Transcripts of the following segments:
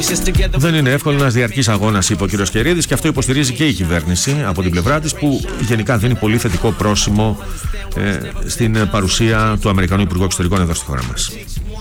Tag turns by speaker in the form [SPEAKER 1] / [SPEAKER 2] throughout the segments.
[SPEAKER 1] Δεν είναι εύκολο ένας διαρκής αγώνας, είπε ο κ. Κερίδης, και αυτό υποστηρίζει και η κυβέρνηση από την πλευρά της, που γενικά δίνει πολύ θετικό πρόσημο στην παρουσία του Αμερικανού Υπουργού Εξωτερικών εδώ στη χώρα μας.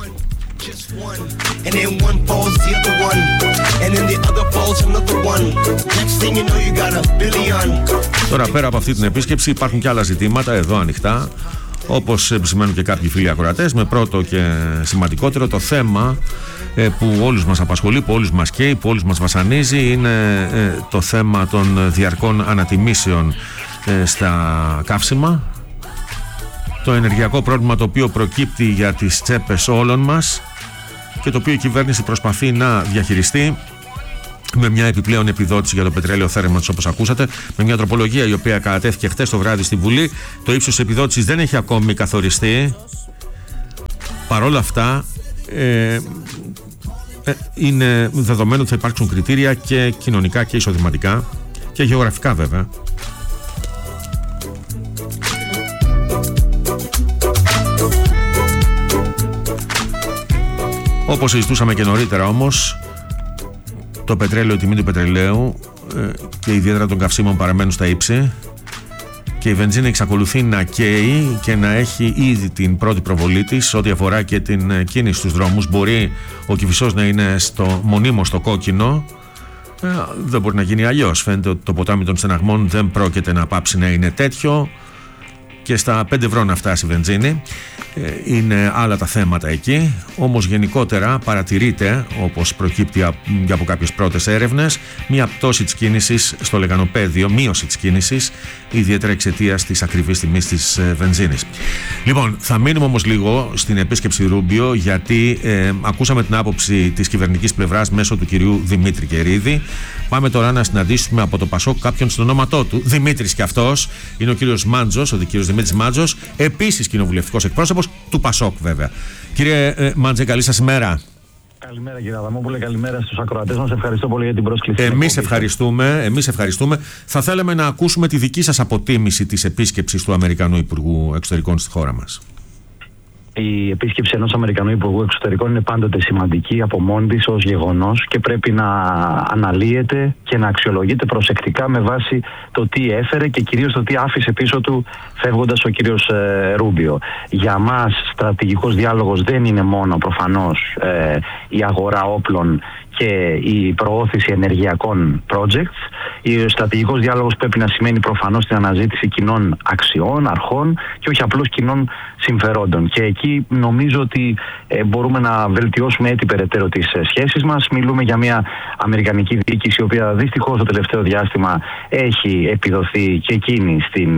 [SPEAKER 1] Τώρα, πέρα από αυτή την επίσκεψη, υπάρχουν και άλλα ζητήματα εδώ ανοιχτά, όπως επισημαίνουν και κάποιοι φίλοι ακροατές, με πρώτο και σημαντικότερο το θέμα που όλους μας απασχολεί, που όλους μας καίει, που όλους μας βασανίζει, είναι το θέμα των διαρκών ανατιμήσεων στα καύσιμα, το ενεργειακό πρόβλημα το οποίο προκύπτει για τις τσέπες όλων μας και το οποίο η κυβέρνηση προσπαθεί να διαχειριστεί με μια επιπλέον επιδότηση για το πετρέλαιο θέρμανσης, όπως ακούσατε, με μια τροπολογία η οποία κατατέθηκε χτες το βράδυ στη Βουλή. Το ύψος της επιδότησης δεν έχει ακόμη καθοριστεί. Παρ' όλα αυτά, είναι δεδομένο ότι θα υπάρξουν κριτήρια και κοινωνικά και εισοδηματικά και γεωγραφικά, βέβαια. Όπως συζητούσαμε και νωρίτερα όμως, το πετρέλαιο, η τιμή του πετρελαίου και ιδιαίτερα των καυσίμων παραμένουν στα ύψη και η βενζίνη εξακολουθεί να καίει και να έχει ήδη την πρώτη προβολή της ό,τι αφορά και την κίνηση στους δρόμους. Μπορεί ο Κηφισός να είναι μονίμως στο κόκκινο, δεν μπορεί να γίνει αλλιώς. Φαίνεται ότι το ποτάμι των στεναγμών δεν πρόκειται να πάψει να είναι τέτοιο και στα 5 ευρώ να φτάσει η βενζίνη. Είναι άλλα τα θέματα εκεί, όμως γενικότερα παρατηρείται, όπως προκύπτει από κάποιες πρώτες έρευνες, μια πτώση της κίνησης στο λεκανοπέδιο, μείωση της κίνησης, ιδιαίτερα εξαιτίας της ακριβής τιμής της βενζίνης. Λοιπόν, θα μείνουμε όμως λίγο στην επίσκεψη Ρούμπιο, γιατί ακούσαμε την άποψη της κυβερνητικής πλευράς μέσω του κυρίου Δημήτρη Κερίδη. Πάμε τώρα να συναντήσουμε από το Πασόκ κάποιον στον ονόματό του, Δημήτρης κι αυτός, είναι ο κύριος Μάντζος, ο κύριος Δημήτρης Μάντζος, επίσης κοινοβουλευτικός εκπρόσωπος του Πασόκ, βέβαια. Κύριε Μάντζε, καλή σας ημέρα.
[SPEAKER 2] Καλημέρα, κύριε Αδαμόπουλε, καλημέρα στους ακροατές μας. Ευχαριστώ πολύ για την πρόσκληση.
[SPEAKER 1] Εμείς ευχαριστούμε. Θα θέλαμε να ακούσουμε τη δική σας αποτίμηση της επίσκεψης του Αμερικανού Υπουργού Εξωτερικών στη χώρα μας.
[SPEAKER 2] Η επίσκεψη ενός Αμερικανού Υπουργού Εξωτερικών είναι πάντοτε σημαντική από μόνη της ως γεγονός και πρέπει να αναλύεται και να αξιολογείται προσεκτικά με βάση το τι έφερε και κυρίως το τι άφησε πίσω του φεύγοντας ο κύριος Ρούμπιο. Για μας στρατηγικός διάλογος δεν είναι μόνο προφανώς η αγορά όπλων και η προώθηση ενεργειακών projects. Ο στρατηγικός διάλογος πρέπει να σημαίνει προφανώς την αναζήτηση κοινών αξιών, αρχών και όχι απλώς κοινών συμφερόντων. Και εκεί νομίζω ότι μπορούμε να βελτιώσουμε έτσι περαιτέρω τις σχέσεις μας. Μιλούμε για μια αμερικανική διοίκηση, η οποία δυστυχώς το τελευταίο διάστημα έχει επιδοθεί και εκείνη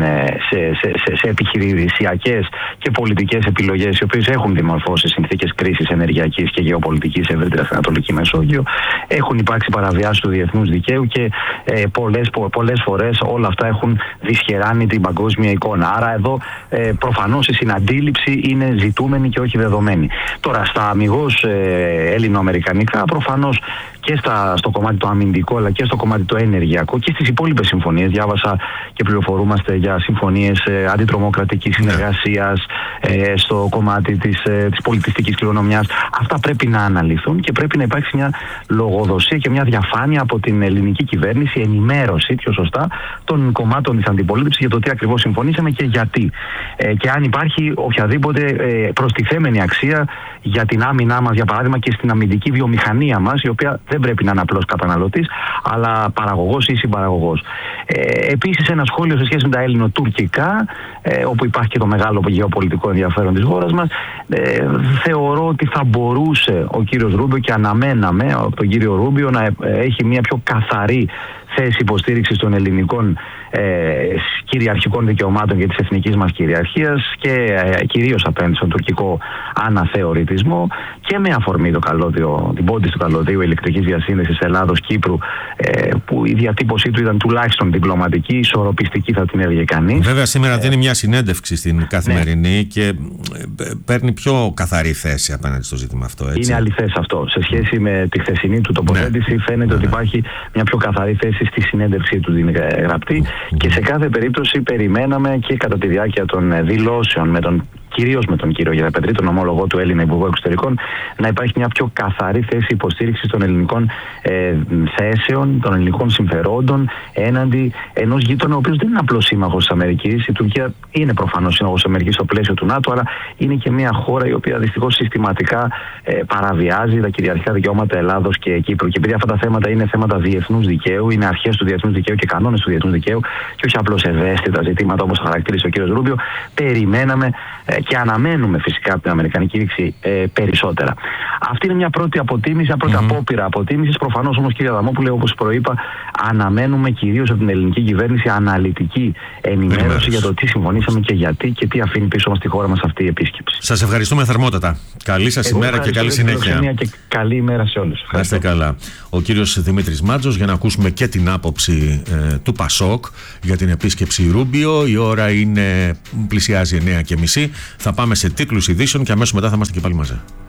[SPEAKER 2] σε επιχειρησιακές και πολιτικές επιλογές, οι οποίες έχουν δημορφώσει συνθήκες κρίσης ενεργειακής και γεωπολιτικής ευρύτερα στην Ανατολική Μεσόγειο. Έχουν υπάρξει παραβιάσεις του διεθνούς δικαίου και πολλές φορές όλα αυτά έχουν δυσχεράνει την παγκόσμια εικόνα. Άρα εδώ προφανώς η συναντήληψη είναι ζητούμενη και όχι δεδομένη. Τώρα στα αμιγώς ελληνοαμερικανικά προφανώς και στο κομμάτι το αμυντικό αλλά και στο κομμάτι το ενεργειακό και στις υπόλοιπες συμφωνίες, διάβασα και πληροφορούμαστε για συμφωνίες αντιτρομοκρατικής συνεργασίας, στο κομμάτι της πολιτιστικής κληρονομιάς. Αυτά πρέπει να αναλυθούν και πρέπει να υπάρξει μια λογοδοσία και μια διαφάνεια από την ελληνική κυβέρνηση, ενημέρωση πιο σωστά των κομμάτων της αντιπολίτευσης για το τι ακριβώς συμφωνήσαμε και γιατί. Και αν υπάρχει οποιαδήποτε προστιθέμενη αξία για την άμυνά μας, για παράδειγμα, και στην αμυντική βιομηχανία μας, η οποία δεν πρέπει να είναι απλώς καταναλωτής, αλλά παραγωγός ή συμπαραγωγός. Επίσης, ένα σχόλιο σε σχέση με τα ελληνοτουρκικά, όπου υπάρχει και το μεγάλο γεωπολιτικό ενδιαφέρον της χώρας μας. Θεωρώ ότι θα μπορούσε ο κύριος Ρούμπιο, και αναμέναμε από τον κύριο Ρούμπιο, να έχει μια πιο καθαρή θέση υποστήριξης των ελληνικών κυριαρχικών δικαιωμάτων και της εθνικής μας κυριαρχίας και κυρίως απέναντι στον τουρκικό αναθεωρητισμό και με αφορμή την πόντιση του καλωδίου ηλεκτρικής διασύνδεσης Ελλάδος-Κύπρου, που η διατύπωσή του ήταν τουλάχιστον διπλωματική, ισορροπιστική θα την έλεγε κανείς.
[SPEAKER 1] Βέβαια σήμερα δίνει μια συνέντευξη στην Καθημερινή και παίρνει πιο καθαρή θέση απέναντι στο ζήτημα αυτό. Έτσι.
[SPEAKER 2] Είναι αληθές αυτό. Σε σχέση με τη χθεσινή του τοποθέτηση φαίνεται ότι υπάρχει μια πιο καθαρή θέση στη συνέντευξή του την γραπτή και σε κάθε περίπτωση περιμέναμε και κατά τη διάρκεια των δηλώσεων με τον κυρίως με τον κύριο Γεραπετρή, τον ομόλογο του Έλληνα Υπουργό Εξωτερικών, να υπάρχει μια πιο καθαρή θέση υποστήριξης των ελληνικών θέσεων, των ελληνικών συμφερόντων έναντι ενός γείτονα, ο οποίος δεν είναι απλός σύμμαχος της Αμερικής. Η Τουρκία είναι προφανώς σύμμαχος της Αμερικής στο πλαίσιο του ΝΑΤΟ, αλλά είναι και μια χώρα η οποία δυστυχώς συστηματικά παραβιάζει τα κυριαρχικά δικαιώματα Ελλάδος και Κύπρου. Και επειδή αυτά τα θέματα είναι θέματα διεθνούς δικαίου, είναι αρχές του διεθνούς δικαίου και κανόνες του διεθνούς δικαίου, και όχι απλώς ευαίσθητα ζητήματα όπως χαρακτήρισε ο κ. Ρούμπιο, περιμέναμε και αναμένουμε φυσικά από την αμερικανική ρήξη περισσότερα. Αυτή είναι μια πρώτη αποτίμηση, μια πρώτη απόπειρα αποτίμησης. Προφανώς όμως, κ. Αδαμόπουλε, όπως προείπα, αναμένουμε κυρίως από την ελληνική κυβέρνηση αναλυτική ενημέρωση για το τι συμφωνήσαμε και γιατί και τι αφήνει πίσω μας τη χώρα μας αυτή η επίσκεψη.
[SPEAKER 1] Σας ευχαριστούμε θερμότατα. Καλή σας ημέρα και καλή συνέχεια.
[SPEAKER 2] Και καλή ημέρα σε όλους.
[SPEAKER 1] Να είστε καλά. Ο κύριος Δημήτρης Μάτζος, για να ακούσουμε και την άποψη του ΠΑΣΟΚ για την επίσκεψη Ρούμπιο. Η ώρα πλησιάζει 9:30. Θα πάμε σε τίτλους ειδήσεων και αμέσως μετά θα είμαστε και πάλι μαζί.